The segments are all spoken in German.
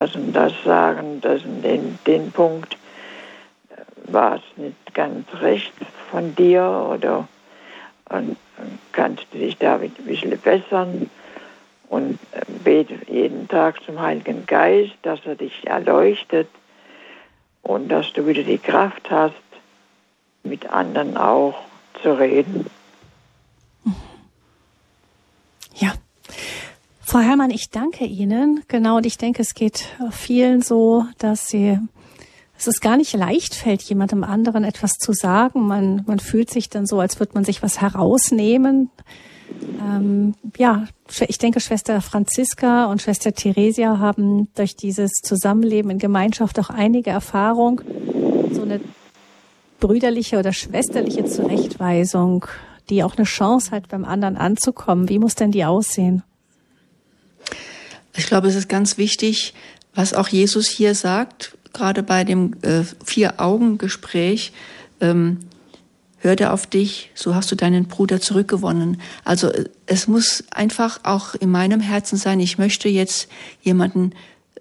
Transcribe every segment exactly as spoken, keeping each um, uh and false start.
das und das sagen, das und den, den Punkt war es nicht ganz recht von dir oder und kannst du dich da ein bisschen bessern und bete jeden Tag zum Heiligen Geist, dass er dich erleuchtet und dass du wieder die Kraft hast, mit anderen auch zu reden. Ja. Frau Herrmann, ich danke Ihnen. Genau, und ich denke, es geht vielen so, dass sie, dass es gar nicht leicht fällt, jemandem anderen etwas zu sagen. Man, man fühlt sich dann so, als würde man sich was herausnehmen. Ähm, ja, ich denke, Schwester Franziska und Schwester Theresia haben durch dieses Zusammenleben in Gemeinschaft auch einige Erfahrung, so eine brüderliche oder schwesterliche Zurechtweisung, die auch eine Chance hat, beim anderen anzukommen. Wie muss denn die aussehen? Ich glaube, es ist ganz wichtig, was auch Jesus hier sagt, gerade bei dem äh, Vier-Augen-Gespräch, ähm, hörte auf dich, so hast du deinen Bruder zurückgewonnen. Also es muss einfach auch in meinem Herzen sein, ich möchte jetzt jemanden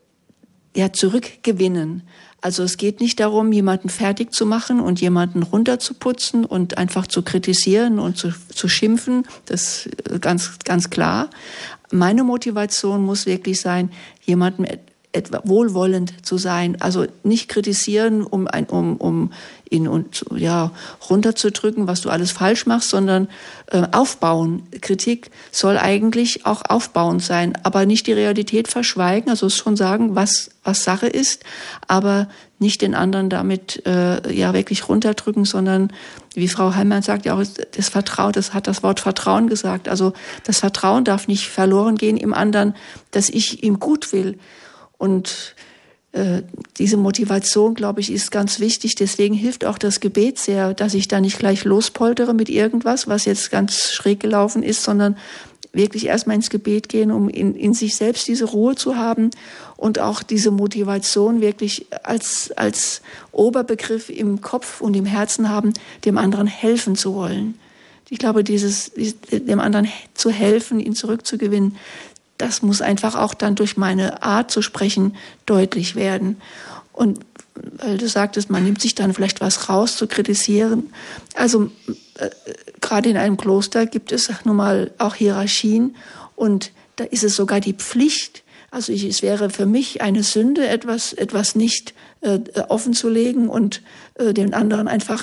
ja zurückgewinnen. Also es geht nicht darum, jemanden fertig zu machen und jemanden runterzuputzen und einfach zu kritisieren und zu, zu schimpfen. Das ist ganz, ganz klar. Meine Motivation muss wirklich sein, jemandem etwa wohlwollend zu sein, also nicht kritisieren, um ein, um, um ihn und ja runterzudrücken, was du alles falsch machst, sondern äh, aufbauen. Kritik soll eigentlich auch aufbauend sein, aber nicht die Realität verschweigen, also schon sagen, was was Sache ist, aber nicht den anderen damit äh, ja wirklich runterdrücken, sondern wie Frau Herrmann sagt ja auch, das Vertrauen, das hat das Wort Vertrauen gesagt. Also das Vertrauen darf nicht verloren gehen im anderen, dass ich ihm gut will. Und äh, diese Motivation, glaube ich, ist ganz wichtig. Deswegen hilft auch das Gebet sehr, dass ich da nicht gleich lospoltere mit irgendwas, was jetzt ganz schräg gelaufen ist, sondern wirklich erstmal ins Gebet gehen, um in, in sich selbst diese Ruhe zu haben und auch diese Motivation wirklich als, als Oberbegriff im Kopf und im Herzen haben, dem anderen helfen zu wollen. Ich glaube, dieses, dem anderen zu helfen, ihn zurückzugewinnen, das muss einfach auch dann durch meine Art zu sprechen deutlich werden. Und weil du sagtest, man nimmt sich dann vielleicht was raus zu kritisieren. Also äh, gerade in einem Kloster gibt es nun mal auch Hierarchien und da ist es sogar die Pflicht. Also ich, es wäre für mich eine Sünde, etwas, etwas nicht äh, offen zu legen und äh, den anderen einfach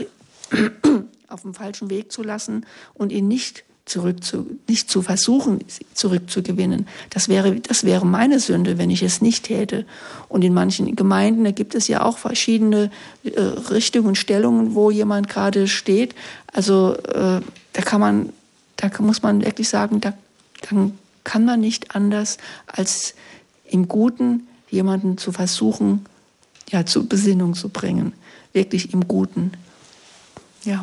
auf dem falschen Weg zu lassen und ihn nicht zurück zu, nicht zu versuchen, zurückzugewinnen. Das wäre, das wäre meine Sünde, wenn ich es nicht täte. Und in manchen Gemeinden, da gibt es ja auch verschiedene äh, Richtungen und Stellungen, wo jemand gerade steht. Also, äh, da kann man, da muss man wirklich sagen, da, dann kann man nicht anders, als im Guten jemanden zu versuchen, ja, zur Besinnung zu bringen. Wirklich im Guten. Ja.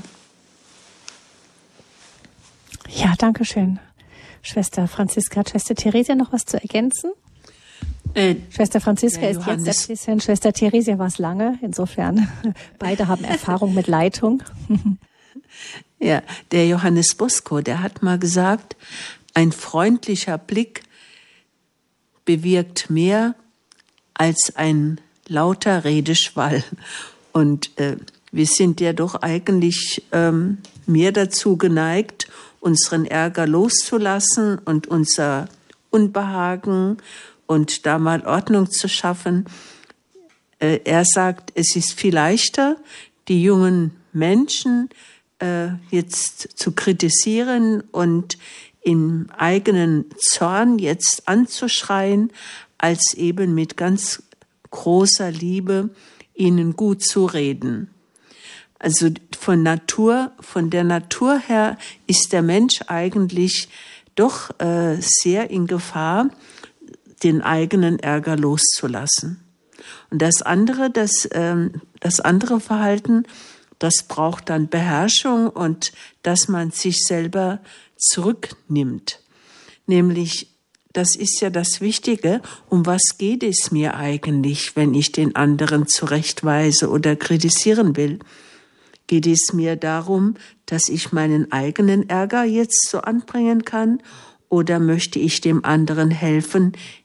Ja, danke schön. Schwester Franziska, hat Schwester Theresia noch was zu ergänzen? Äh, Schwester Franziska ist jetzt Äbtissin, Schwester Theresia war es lange. Insofern, beide haben Erfahrung mit Leitung. Ja, der Johannes Bosco, der hat mal gesagt, ein freundlicher Blick bewirkt mehr als ein lauter Redeschwall. Und äh, wir sind ja doch eigentlich ähm, mehr dazu geneigt, unseren Ärger loszulassen und unser Unbehagen und da mal Ordnung zu schaffen. Äh, er sagt, es ist viel leichter, die jungen Menschen äh, jetzt zu kritisieren und im eigenen Zorn jetzt anzuschreien, als eben mit ganz großer Liebe ihnen gut zu reden. Also von Natur, von der Natur her ist der Mensch eigentlich doch äh, sehr in Gefahr, den eigenen Ärger loszulassen. Und das andere, das, ähm, das andere Verhalten, das braucht dann Beherrschung und dass man sich selber zurücknimmt. Nämlich, das ist ja das Wichtige, um was geht es mir eigentlich, wenn ich den anderen zurechtweise oder kritisieren will? Geht es mir darum, dass ich meinen eigenen Ärger jetzt so anbringen kann? Oder möchte ich dem anderen helfen,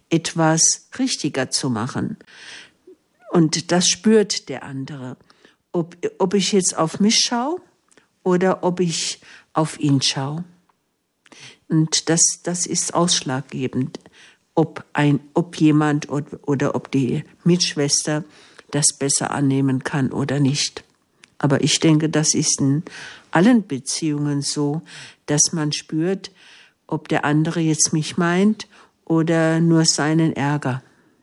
etwas richtiger zu machen. Und das spürt der andere. Ob, ob ich jetzt auf mich schaue oder ob ich auf ihn schaue. Und das, das ist ausschlaggebend, ob, ein, ob jemand oder, oder ob die Mitschwester das besser annehmen kann oder nicht. Aber ich denke, das ist in allen Beziehungen so, dass man spürt, ob der andere jetzt mich meint oder nur seinen Ärger.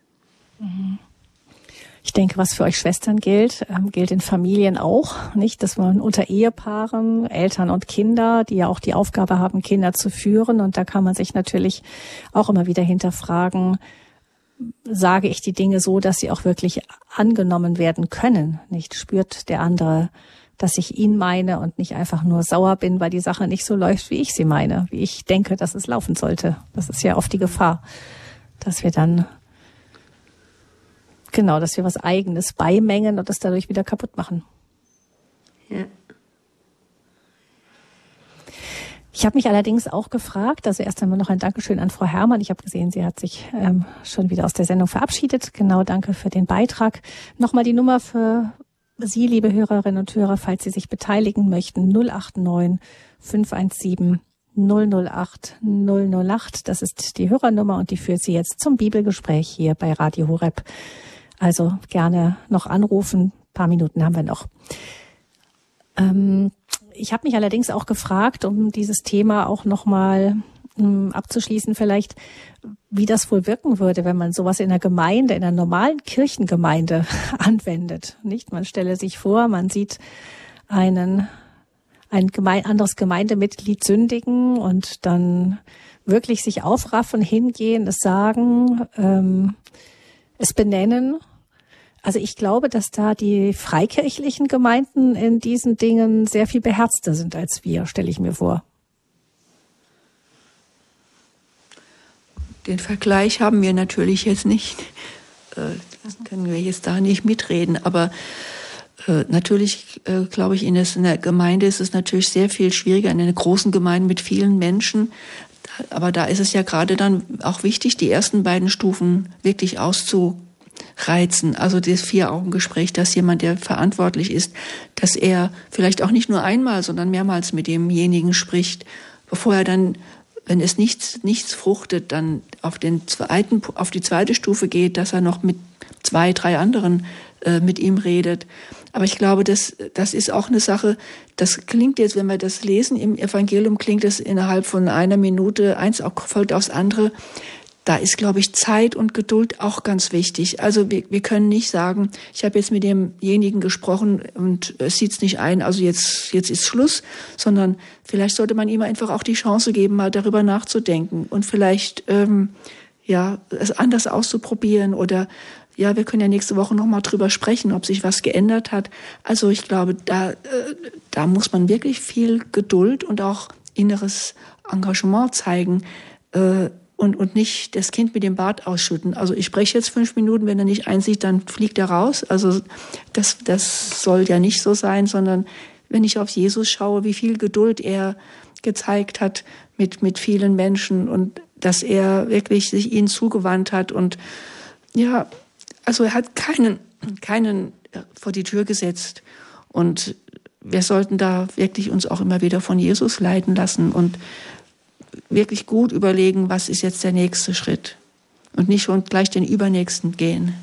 Ich denke, was für euch Schwestern gilt, ähm, gilt in Familien auch, nicht? Dass man unter Ehepaaren, Eltern und Kinder, die ja auch die Aufgabe haben, Kinder zu führen, und da kann man sich natürlich auch immer wieder hinterfragen, sage ich die Dinge so, dass sie auch wirklich angenommen werden können, nicht? Spürt der andere, dass ich ihn meine und nicht einfach nur sauer bin, weil die Sache nicht so läuft, wie ich sie meine, wie ich denke, dass es laufen sollte. Das ist ja oft die Gefahr, dass wir dann Genau, dass wir was Eigenes beimengen und das dadurch wieder kaputt machen. Ja. Ich habe mich allerdings auch gefragt, also erst einmal noch ein Dankeschön an Frau Herrmann. Ich habe gesehen, sie hat sich ähm, schon wieder aus der Sendung verabschiedet. Genau, danke für den Beitrag. Nochmal die Nummer für Sie, liebe Hörerinnen und Hörer, falls Sie sich beteiligen möchten. null acht neun fünf eins sieben null null acht null null acht. Das ist die Hörernummer und die führt Sie jetzt zum Bibelgespräch hier bei Radio Horeb. Also gerne noch anrufen, ein paar Minuten haben wir noch. Ähm, ich habe mich allerdings auch gefragt, um dieses Thema auch nochmal ähm, abzuschließen vielleicht, wie das wohl wirken würde, wenn man sowas in einer Gemeinde, in einer normalen Kirchengemeinde anwendet. Nicht? Man stelle sich vor, man sieht einen, ein geme- anderes Gemeindemitglied sündigen und dann wirklich sich aufraffen, hingehen, es sagen, ähm, es benennen. Also ich glaube, dass da die freikirchlichen Gemeinden in diesen Dingen sehr viel beherzter sind als wir, stelle ich mir vor. Den Vergleich haben wir natürlich jetzt nicht. Das können wir jetzt da nicht mitreden. Aber natürlich, glaube ich, in der Gemeinde ist es natürlich sehr viel schwieriger, in einer großen Gemeinde mit vielen Menschen. Aber da ist es ja gerade dann auch wichtig, die ersten beiden Stufen wirklich auszureizen. Also das Vier-Augen-Gespräch, dass jemand, der verantwortlich ist, dass er vielleicht auch nicht nur einmal, sondern mehrmals mit demjenigen spricht, bevor er dann, wenn es nichts, nichts fruchtet, dann auf den zweiten, auf die zweite Stufe geht, dass er noch mit zwei, drei anderen äh, mit ihm redet. Aber ich glaube, das, das ist auch eine Sache, das klingt jetzt, wenn wir das lesen im Evangelium, klingt es innerhalb von einer Minute, eins auch folgt aufs andere. Da ist, glaube ich, Zeit und Geduld auch ganz wichtig. Also wir, wir können nicht sagen, ich habe jetzt mit demjenigen gesprochen und es sieht's nicht ein, also jetzt, jetzt ist Schluss, sondern vielleicht sollte man ihm einfach auch die Chance geben, mal darüber nachzudenken und vielleicht ähm, ja es anders auszuprobieren oder ja, wir können ja nächste Woche noch mal drüber sprechen, ob sich was geändert hat. Also ich glaube, da, äh, da muss man wirklich viel Geduld und auch inneres Engagement zeigen äh, und, und nicht das Kind mit dem Bart ausschütten. Also ich spreche jetzt fünf Minuten, wenn er nicht einsieht, dann fliegt er raus. Also das, das soll ja nicht so sein, sondern wenn ich auf Jesus schaue, wie viel Geduld er gezeigt hat mit, mit vielen Menschen und dass er wirklich sich ihnen zugewandt hat und ja, also er hat keinen, keinen vor die Tür gesetzt. Und wir sollten da wirklich uns auch immer wieder von Jesus leiten lassen und wirklich gut überlegen, was ist jetzt der nächste Schritt. Und nicht schon gleich den übernächsten gehen.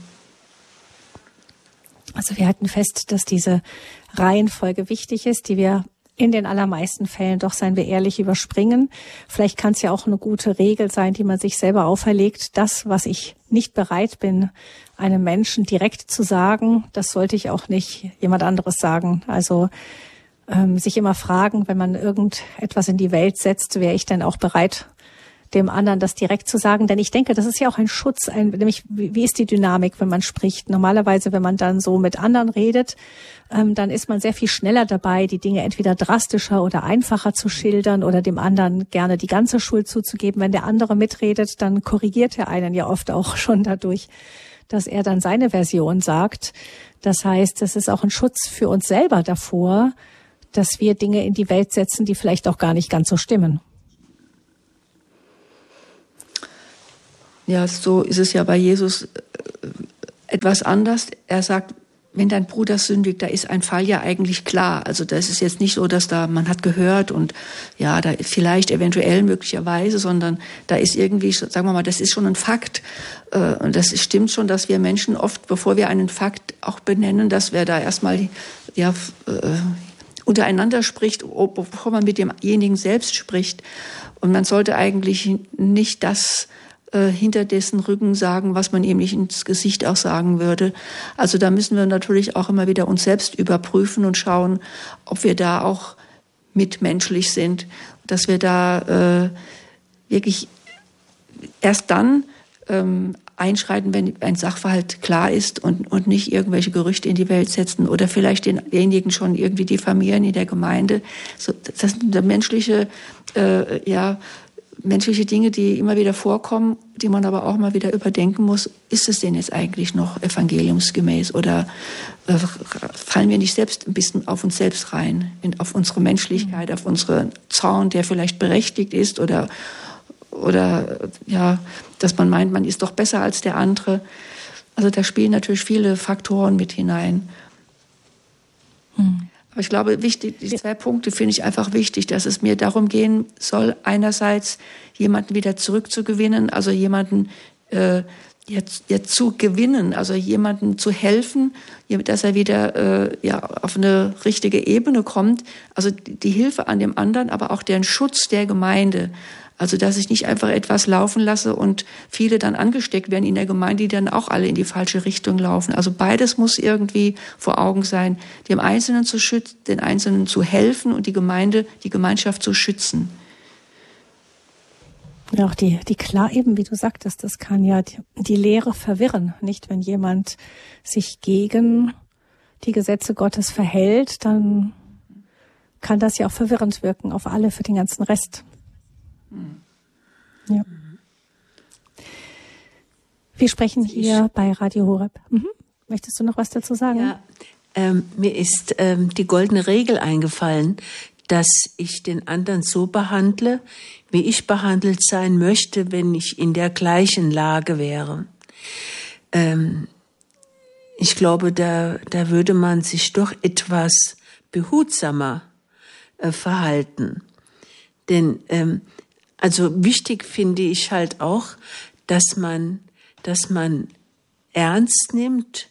Also wir halten fest, dass diese Reihenfolge wichtig ist, die wir in den allermeisten Fällen doch, seien wir ehrlich, überspringen. Vielleicht kann es ja auch eine gute Regel sein, die man sich selber auferlegt. Das, was ich nicht bereit bin, einem Menschen direkt zu sagen, das sollte ich auch nicht jemand anderes sagen. Also ähm, sich immer fragen, wenn man irgendetwas in die Welt setzt, wäre ich denn auch bereit, dem anderen das direkt zu sagen. Denn ich denke, das ist ja auch ein Schutz, ein, nämlich wie, wie ist die Dynamik, wenn man spricht? Normalerweise, wenn man dann so mit anderen redet, ähm, dann ist man sehr viel schneller dabei, die Dinge entweder drastischer oder einfacher zu schildern oder dem anderen gerne die ganze Schuld zuzugeben. Wenn der andere mitredet, dann korrigiert er einen ja oft auch schon dadurch, dass er dann seine Version sagt. Das heißt, das ist auch ein Schutz für uns selber davor, dass wir Dinge in die Welt setzen, die vielleicht auch gar nicht ganz so stimmen. ja, so ist es ja bei Jesus etwas anders. Er sagt, wenn dein Bruder sündigt, da ist ein Fall ja eigentlich klar. Also das ist jetzt nicht so, dass da man hat gehört und ja, da vielleicht eventuell möglicherweise, sondern da ist irgendwie, sagen wir mal, das ist schon ein Fakt. Und das stimmt schon, dass wir Menschen oft, bevor wir einen Fakt auch benennen, dass wir da erstmal ja untereinander spricht, bevor man mit demjenigen selbst spricht. Und man sollte eigentlich nicht das hinter dessen Rücken sagen, was man ihm nicht ins Gesicht auch sagen würde. Also da müssen wir natürlich auch immer wieder uns selbst überprüfen und schauen, ob wir da auch mitmenschlich sind, dass wir da äh, wirklich erst dann ähm, einschreiten, wenn ein Sachverhalt klar ist und, und nicht irgendwelche Gerüchte in die Welt setzen oder vielleicht denjenigen schon irgendwie diffamieren in der Gemeinde. So, das sind menschliche, äh, ja, menschliche Dinge, die immer wieder vorkommen, die man aber auch mal wieder überdenken muss. Ist es denn jetzt eigentlich noch evangeliumsgemäß oder äh, fallen wir nicht selbst ein bisschen auf uns selbst rein, in, auf unsere Menschlichkeit, auf unseren Zorn, der vielleicht berechtigt ist oder oder ja, dass man meint, man ist doch besser als der andere. Also da spielen natürlich viele Faktoren mit hinein. Hm. Aber ich glaube, wichtig, die zwei Punkte finde ich einfach wichtig, dass es mir darum gehen soll, einerseits jemanden wieder zurückzugewinnen, also jemanden äh, jetzt, jetzt zu gewinnen, also jemanden zu helfen, dass er wieder äh, ja, auf eine richtige Ebene kommt. Also die Hilfe an dem anderen, aber auch den Schutz der Gemeinde. Also dass ich nicht einfach etwas laufen lasse und viele dann angesteckt werden in der Gemeinde, die dann auch alle in die falsche Richtung laufen. Also beides muss irgendwie vor Augen sein, dem Einzelnen zu schützen, den Einzelnen zu helfen und die Gemeinde, die Gemeinschaft zu schützen. Ja, auch die, die klar eben, wie du sagtest, das kann ja die, die Lehre verwirren. Nicht, wenn jemand sich gegen die Gesetze Gottes verhält, dann kann das ja auch verwirrend wirken auf alle für den ganzen Rest. Ja. Wir sprechen hier bei Radio Horeb. Mhm. Möchtest du noch was dazu sagen? Ja, ähm, mir ist ähm, die goldene Regel eingefallen, dass ich den anderen so behandle, wie ich behandelt sein möchte, wenn ich in der gleichen Lage wäre. Ähm, ich glaube, da, da würde man sich doch etwas behutsamer äh, verhalten. Denn ähm, Also wichtig finde ich halt auch, dass man, dass man ernst nimmt,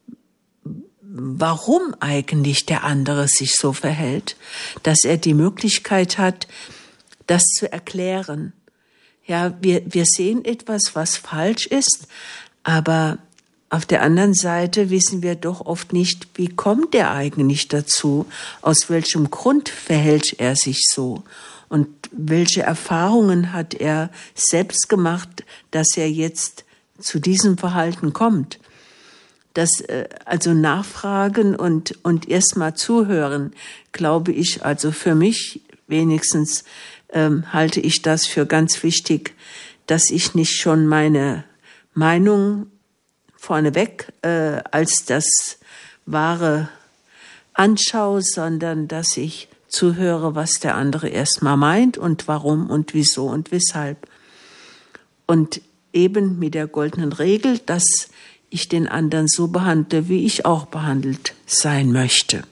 warum eigentlich der andere sich so verhält, dass er die Möglichkeit hat, das zu erklären. Ja, wir, wir sehen etwas, was falsch ist, aber auf der anderen Seite wissen wir doch oft nicht, wie kommt er eigentlich dazu, aus welchem Grund verhält er sich so. Und welche Erfahrungen hat er selbst gemacht, dass er jetzt zu diesem Verhalten kommt? Das, äh, also nachfragen und, und erstmal zuhören, glaube ich, also für mich wenigstens ähm, halte ich das für ganz wichtig, dass ich nicht schon meine Meinung vorneweg äh, als das Wahre anschaue, sondern dass ich zuhöre, was der andere erstmal meint und warum und wieso und weshalb. Und eben mit der goldenen Regel, dass ich den anderen so behandle, wie ich auch behandelt sein möchte.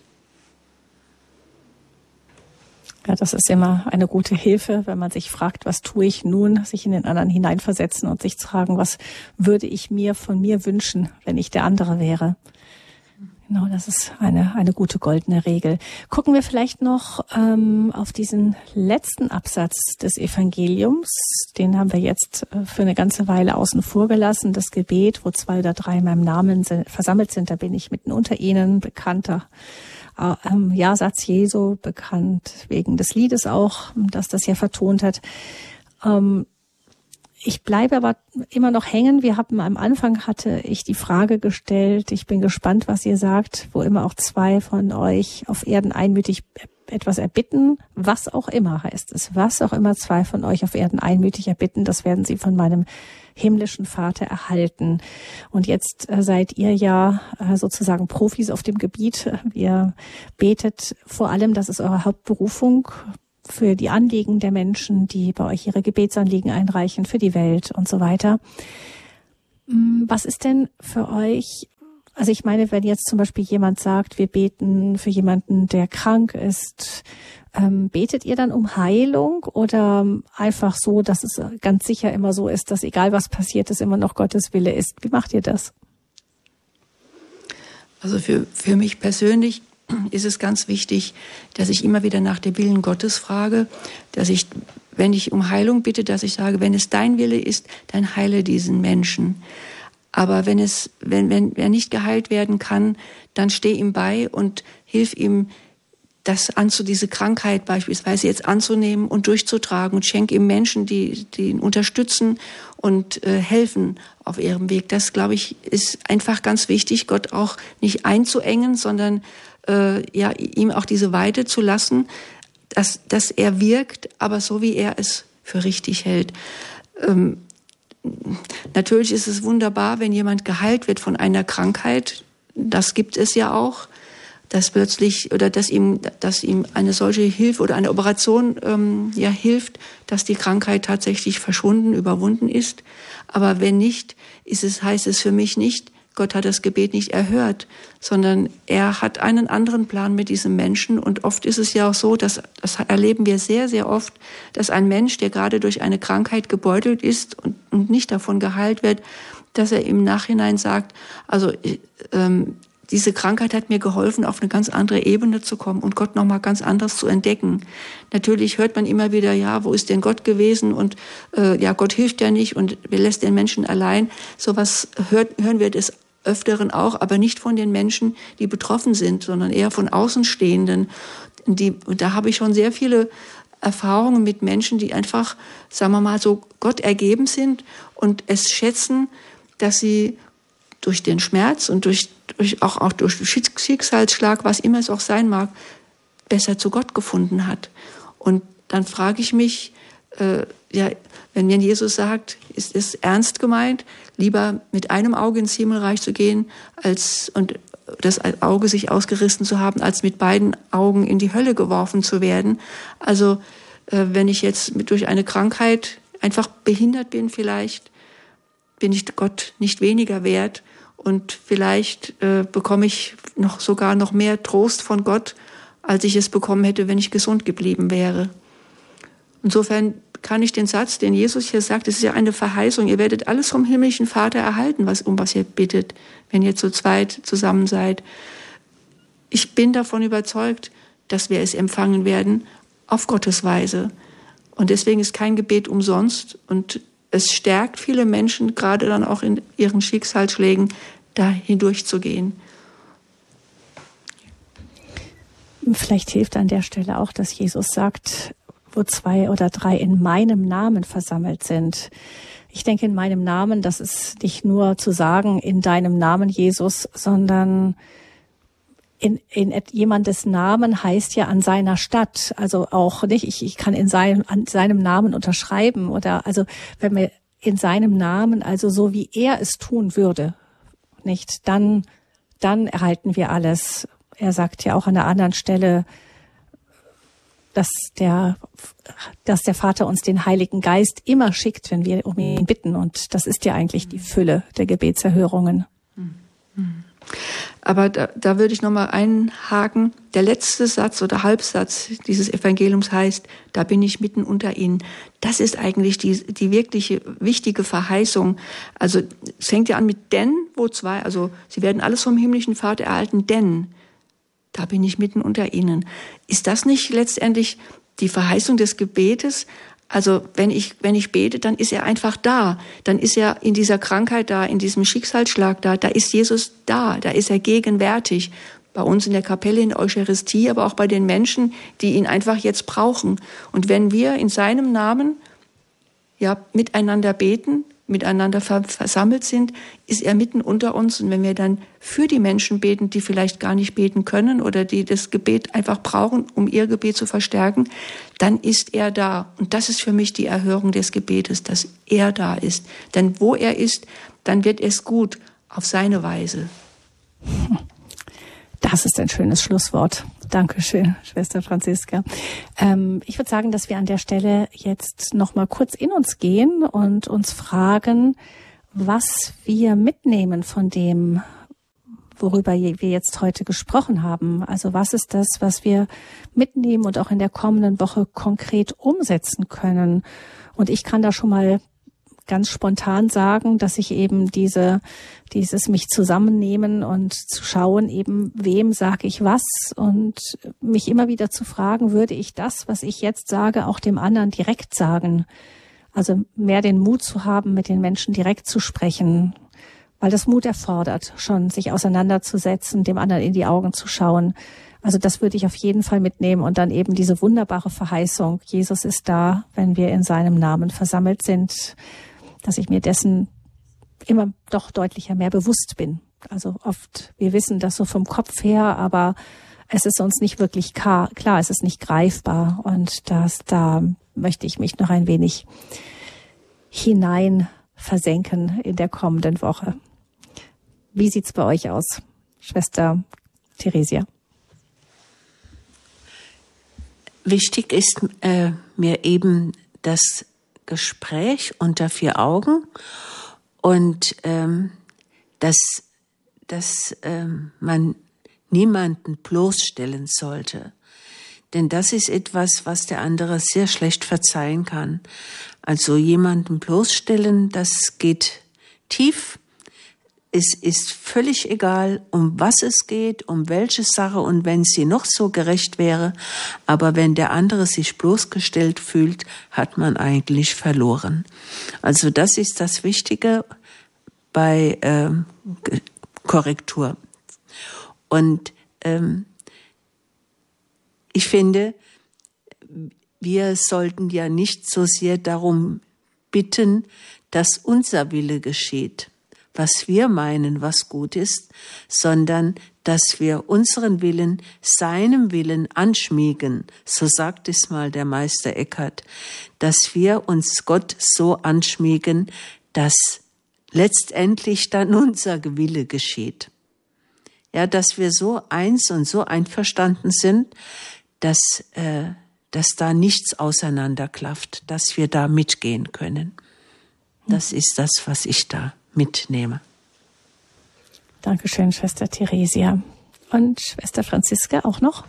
Ja, das ist immer eine gute Hilfe, wenn man sich fragt, was tue ich nun, sich in den anderen hineinversetzen und sich fragen, was würde ich mir von mir wünschen, wenn ich der andere wäre. Genau, das ist eine eine gute goldene Regel. Gucken wir vielleicht noch ähm, auf diesen letzten Absatz des Evangeliums. Den haben wir jetzt äh, für eine ganze Weile außen vor gelassen. Das Gebet, wo zwei oder drei in meinem Namen sind, versammelt sind, da bin ich mitten unter ihnen. Bekannter äh, ähm, Ja-Satz Jesu, bekannt wegen des Liedes auch, das das ja vertont hat. Ähm, Ich bleibe aber immer noch hängen. Wir hatten am Anfang hatte ich die Frage gestellt. Ich bin gespannt, was ihr sagt, wo immer auch zwei von euch auf Erden einmütig etwas erbitten, was auch immer heißt es. Was auch immer zwei von euch auf Erden einmütig erbitten, das werden sie von meinem himmlischen Vater erhalten. Und jetzt äh, seid ihr ja äh, sozusagen Profis auf dem Gebiet. Ihr betet vor allem, das ist eure Hauptberufung, für die Anliegen der Menschen, die bei euch ihre Gebetsanliegen einreichen, für die Welt und so weiter. Was ist denn für euch, also ich meine, wenn jetzt zum Beispiel jemand sagt, wir beten für jemanden, der krank ist, ähm, betet ihr dann um Heilung oder einfach so, dass es ganz sicher immer so ist, dass egal was passiert, es immer noch Gottes Wille ist? Wie macht ihr das? Also für, für mich persönlich ist es ganz wichtig, dass ich immer wieder nach dem Willen Gottes frage, dass ich, wenn ich um Heilung bitte, dass ich sage, wenn es dein Wille ist, dann heile diesen Menschen. Aber wenn es, wenn, wenn er nicht geheilt werden kann, dann steh ihm bei und hilf ihm, das anzu, diese Krankheit beispielsweise jetzt anzunehmen und durchzutragen und schenk ihm Menschen, die, die ihn unterstützen und äh, helfen auf ihrem Weg. Das, glaube ich, ist einfach ganz wichtig, Gott auch nicht einzuengen, sondern äh, ja, ihm auch diese Weite zu lassen, dass, dass er wirkt, aber so wie er es für richtig hält. Ähm, natürlich ist es wunderbar, wenn jemand geheilt wird von einer Krankheit. Das gibt es ja auch. Dass plötzlich oder dass ihm, dass ihm eine solche Hilfe oder eine Operation ähm, ja hilft, dass die Krankheit tatsächlich verschwunden, überwunden ist. Aber wenn nicht, ist es, heißt es für mich nicht, Gott hat das Gebet nicht erhört, sondern er hat einen anderen Plan mit diesem Menschen. Und oft ist es ja auch so, dass, das erleben wir sehr, sehr oft, dass ein Mensch, der gerade durch eine Krankheit gebeutelt ist und, und nicht davon geheilt wird, dass er im Nachhinein sagt, also ähm, diese Krankheit hat mir geholfen, auf eine ganz andere Ebene zu kommen und Gott nochmal ganz anderes zu entdecken. Natürlich hört man immer wieder, ja, wo ist denn Gott gewesen? Und äh, ja, Gott hilft ja nicht und wir lässt den Menschen allein. Sowas hört, hören wir des Öfteren auch, aber nicht von den Menschen, die betroffen sind, sondern eher von Außenstehenden. Die, und da habe ich schon sehr viele Erfahrungen mit Menschen, die einfach, sagen wir mal, so Gott ergeben sind und es schätzen, dass sie durch den Schmerz und durch, durch auch, auch durch Schicksalsschlag, was immer es auch sein mag, besser zu Gott gefunden hat. Und dann frage ich mich, äh, ja, wenn mir Jesus sagt, ist es ernst gemeint, lieber mit einem Auge ins Himmelreich zu gehen, als und das Auge sich ausgerissen zu haben, als mit beiden Augen in die Hölle geworfen zu werden. Also äh, wenn ich jetzt mit, durch eine Krankheit einfach behindert bin vielleicht, bin ich Gott nicht weniger wert und vielleicht äh, bekomme ich noch sogar noch mehr Trost von Gott, als ich es bekommen hätte, wenn ich gesund geblieben wäre. Insofern kann ich den Satz, den Jesus hier sagt, es ist ja eine Verheißung, ihr werdet alles vom himmlischen Vater erhalten, was, um was ihr bittet, wenn ihr zu zweit zusammen seid. Ich bin davon überzeugt, dass wir es empfangen werden auf Gottes Weise. Und deswegen ist kein Gebet umsonst und es stärkt viele Menschen, gerade dann auch in ihren Schicksalsschlägen, da hindurchzugehen. Vielleicht hilft an der Stelle auch, dass Jesus sagt, wo zwei oder drei in meinem Namen versammelt sind. Ich denke, in meinem Namen, das ist nicht nur zu sagen, in deinem Namen, Jesus, sondern in, in jemandes Namen heißt ja an seiner Stadt, also auch nicht, ich, ich kann in seinem, an seinem Namen unterschreiben oder, also, wenn wir in seinem Namen, also so wie er es tun würde, nicht, dann, dann erhalten wir alles. Er sagt ja auch an einer anderen Stelle, dass der, dass der Vater uns den Heiligen Geist immer schickt, wenn wir um ihn bitten. Und das ist ja eigentlich die Fülle der Gebetserhörungen. Aber da, da würde ich nochmal einhaken. Der letzte Satz oder Halbsatz dieses Evangeliums heißt, da bin ich mitten unter ihnen. Das ist eigentlich die, die wirkliche wichtige Verheißung. Also es fängt ja an mit denn, wo zwei, also sie werden alles vom himmlischen Vater erhalten, denn da bin ich mitten unter ihnen. Ist das nicht letztendlich die Verheißung des Gebetes? Also wenn ich, wenn ich bete, dann ist er einfach da. Dann ist er in dieser Krankheit da, in diesem Schicksalsschlag da. Da ist Jesus da, da ist er gegenwärtig. Bei uns in der Kapelle, in der Eucharistie, aber auch bei den Menschen, die ihn einfach jetzt brauchen. Und wenn wir in seinem Namen ja miteinander beten, miteinander versammelt sind, ist er mitten unter uns. Und wenn wir dann für die Menschen beten, die vielleicht gar nicht beten können oder die das Gebet einfach brauchen, um ihr Gebet zu verstärken, dann ist er da. Und das ist für mich die Erhörung des Gebetes, dass er da ist. Denn wo er ist, dann wird es gut auf seine Weise. Das ist ein schönes Schlusswort. Dankeschön, Schwester Franziska. Ähm, ich würde sagen, dass wir an der Stelle jetzt noch mal kurz in uns gehen und uns fragen, was wir mitnehmen von dem, worüber wir jetzt heute gesprochen haben. Also was ist das, was wir mitnehmen und auch in der kommenden Woche konkret umsetzen können? Und ich kann da schon mal ganz spontan sagen, dass ich eben diese, dieses mich zusammennehmen und zu schauen, eben wem sage ich was und mich immer wieder zu fragen, würde ich das, was ich jetzt sage, auch dem anderen direkt sagen? Also mehr den Mut zu haben, mit den Menschen direkt zu sprechen, weil das Mut erfordert, schon sich auseinanderzusetzen, dem anderen in die Augen zu schauen. Also das würde ich auf jeden Fall mitnehmen und dann eben diese wunderbare Verheißung, Jesus ist da, wenn wir in seinem Namen versammelt sind, dass ich mir dessen immer doch deutlicher mehr bewusst bin. Also oft, wir wissen das so vom Kopf her, aber es ist uns nicht wirklich klar, klar es ist nicht greifbar und das, da möchte ich mich noch ein wenig hinein versenken in der kommenden Woche. Wie sieht's bei euch aus, Schwester Theresia? Wichtig ist äh, mir eben das Gespräch unter vier Augen und ähm, dass, dass ähm, man niemanden bloßstellen sollte. Denn das ist etwas, was der andere sehr schlecht verzeihen kann. Also jemanden bloßstellen, das geht tief. Es ist völlig egal, um was es geht, um welche Sache und wenn sie noch so gerecht wäre. Aber wenn der andere sich bloßgestellt fühlt, hat man eigentlich verloren. Also das ist das Wichtige bei ähm, Korrektur. Und ähm, ich finde, wir sollten ja nicht so sehr darum bitten, dass unser Wille geschieht, was wir meinen, was gut ist, sondern dass wir unseren Willen seinem Willen anschmiegen, so sagt es mal der Meister Eckhart, dass wir uns Gott so anschmiegen, dass letztendlich dann unser Wille geschieht. Ja, dass wir so eins und so einverstanden sind, dass, äh, dass da nichts auseinanderklafft, dass wir da mitgehen können. Das ist das, was ich da mitnehme. Dankeschön, Schwester Theresia. Und Schwester Franziska auch noch?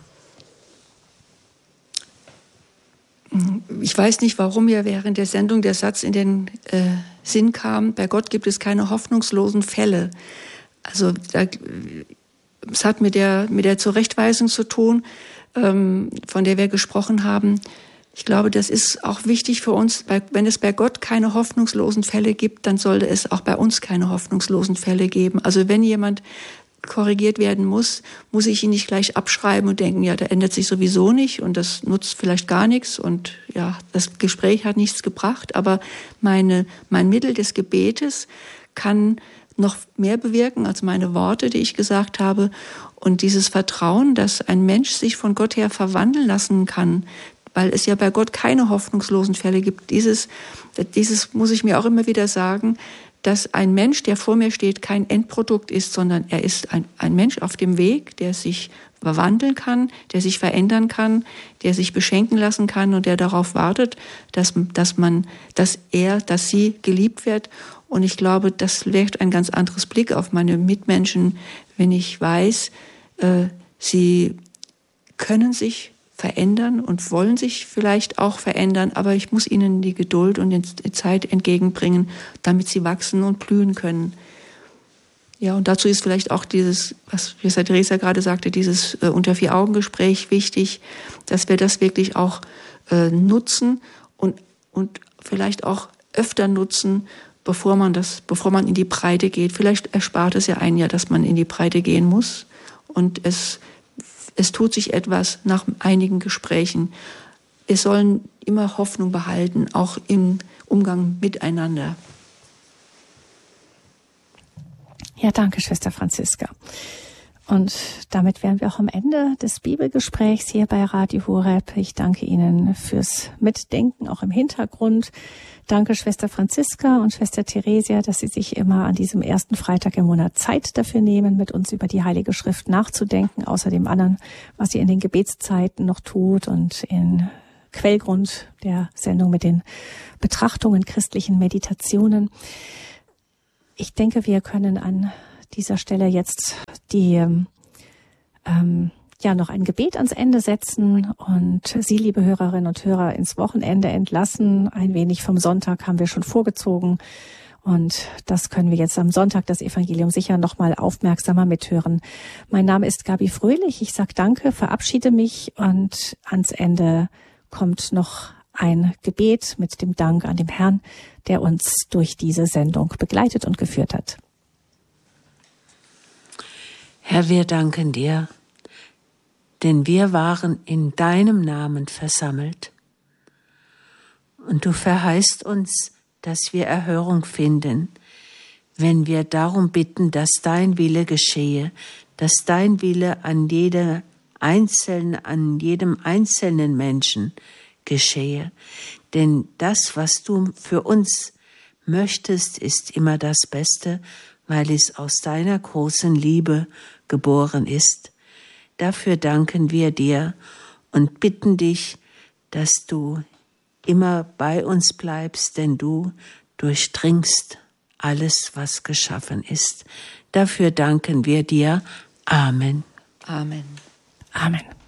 Ich weiß nicht, warum mir während der Sendung der Satz in den äh, Sinn kam, bei Gott gibt es keine hoffnungslosen Fälle. Also da, es hat mit der, mit der Zurechtweisung zu tun, ähm, von der wir gesprochen haben. Ich glaube, das ist auch wichtig für uns. Wenn es bei Gott keine hoffnungslosen Fälle gibt, dann sollte es auch bei uns keine hoffnungslosen Fälle geben. Also wenn jemand korrigiert werden muss, muss ich ihn nicht gleich abschreiben und denken, ja, der ändert sich sowieso nicht und das nutzt vielleicht gar nichts und ja, das Gespräch hat nichts gebracht. Aber meine, mein Mittel des Gebetes kann noch mehr bewirken als meine Worte, die ich gesagt habe. Und dieses Vertrauen, dass ein Mensch sich von Gott her verwandeln lassen kann, weil es ja bei Gott keine hoffnungslosen Fälle gibt. Dieses, dieses muss ich mir auch immer wieder sagen, dass ein Mensch, der vor mir steht, kein Endprodukt ist, sondern er ist ein, ein Mensch auf dem Weg, der sich verwandeln kann, der sich verändern kann, der sich beschenken lassen kann und der darauf wartet, dass, dass man, dass er, dass sie geliebt wird. Und ich glaube, das wirft ein ganz anderes Blick auf meine Mitmenschen, wenn ich weiß, äh, sie können sich verändern und wollen sich vielleicht auch verändern, aber ich muss ihnen die Geduld und die Zeit entgegenbringen, damit sie wachsen und blühen können. Ja, und dazu ist vielleicht auch dieses, was Schwester Theresia gerade sagte, dieses äh, Unter-vier-Augen-Gespräch wichtig, dass wir das wirklich auch äh, nutzen und, und vielleicht auch öfter nutzen, bevor man das, bevor man in die Breite geht. Vielleicht erspart es ja ein Jahr, dass man in die Breite gehen muss und es Es tut sich etwas nach einigen Gesprächen. Wir sollen immer Hoffnung behalten, auch im Umgang miteinander. Ja, danke, Schwester Franziska. Und damit wären wir auch am Ende des Bibelgesprächs hier bei Radio Horeb. Ich danke Ihnen fürs Mitdenken, auch im Hintergrund. Danke Schwester Franziska und Schwester Theresia, dass Sie sich immer an diesem ersten Freitag im Monat Zeit dafür nehmen, mit uns über die Heilige Schrift nachzudenken, außer dem anderen, was ihr in den Gebetszeiten noch tut und in Quellgrund der Sendung mit den Betrachtungen, christlichen Meditationen. Ich denke, wir können an dieser Stelle jetzt die ähm, ja noch ein Gebet ans Ende setzen und Sie, liebe Hörerinnen und Hörer, ins Wochenende entlassen. Ein wenig vom Sonntag haben wir schon vorgezogen und das können wir jetzt am Sonntag das Evangelium sicher noch mal aufmerksamer mithören. Mein Name ist Gabi Fröhlich. Ich sage Danke, verabschiede mich und ans Ende kommt noch ein Gebet mit dem Dank an den Herrn, der uns durch diese Sendung begleitet und geführt hat. Herr, wir danken dir, denn wir waren in deinem Namen versammelt. Und du verheißt uns, dass wir Erhörung finden, wenn wir darum bitten, dass dein Wille geschehe, dass dein Wille an jeder einzelnen, an jedem einzelnen Menschen geschehe. Denn das, was du für uns möchtest, ist immer das Beste, weil es aus deiner großen Liebe geboren ist. Dafür danken wir dir und bitten dich, dass du immer bei uns bleibst, denn du durchdringst alles, was geschaffen ist. Dafür danken wir dir. Amen. Amen. Amen.